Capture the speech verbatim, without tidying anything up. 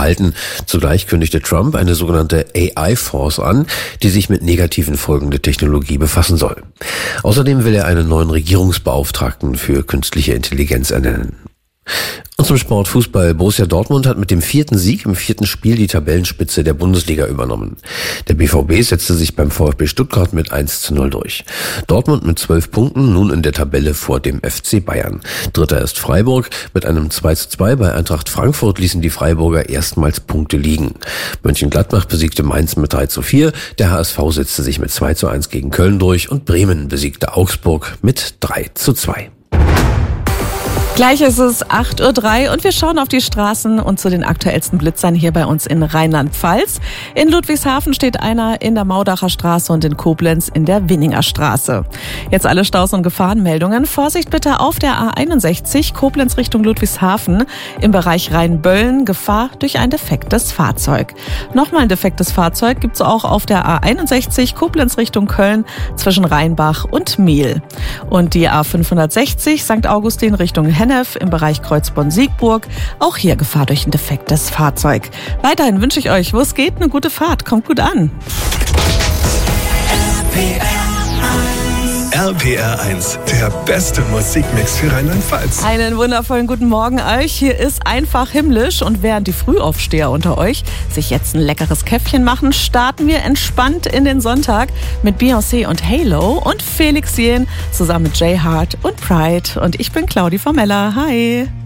halten. Zugleich kündigte Trump eine sogenannte A I-Force an, die sich mit negativen Folgen der Technologie befassen soll. Außerdem will er einen neuen Regierungsbeauftragten für künstliche Intelligenz ernennen. Und zum Sport Fußball. Borussia Dortmund hat mit dem vierten Sieg im vierten Spiel die Tabellenspitze der Bundesliga übernommen. Der B V B setzte sich beim VfB Stuttgart mit eins zu null durch. Dortmund mit zwölf Punkten, nun in der Tabelle vor dem F C Bayern. Dritter ist Freiburg. Mit einem zwei zu zwei bei Eintracht Frankfurt ließen die Freiburger erstmals Punkte liegen. Mönchengladbach besiegte Mainz mit drei zu vier. Der H S V setzte sich mit zwei zu eins gegen Köln durch und Bremen besiegte Augsburg mit drei zu zwei. Gleich ist es acht Uhr drei und wir schauen auf die Straßen und zu den aktuellsten Blitzern hier bei uns in Rheinland-Pfalz. In Ludwigshafen steht einer in der Maudacher Straße und in Koblenz in der Winninger Straße. Jetzt alle Staus- und Gefahrenmeldungen. Vorsicht bitte auf der A einundsechzig Koblenz Richtung Ludwigshafen im Bereich Rheinböllen. Gefahr durch ein defektes Fahrzeug. Nochmal ein defektes Fahrzeug gibt es auch auf der A einundsechzig Koblenz Richtung Köln zwischen Rheinbach und Mehl. Und die A fünfhundertsechzig Sankt Augustin Richtung Hennef im Bereich Kreuzborn-Siegburg. Auch hier Gefahr durch ein defektes Fahrzeug. Weiterhin wünsche ich euch, wo es geht, eine gute Fahrt. Kommt gut an. R P R eins, der beste Musikmix für Rheinland-Pfalz. Einen wundervollen guten Morgen euch. Hier ist einfach himmlisch und während die Frühaufsteher unter euch sich jetzt ein leckeres Käffchen machen, starten wir entspannt in den Sonntag mit Beyoncé und Halo und Felix Jähn zusammen mit Jay Hart und Pride. Und ich bin Claudi Formella. Hi.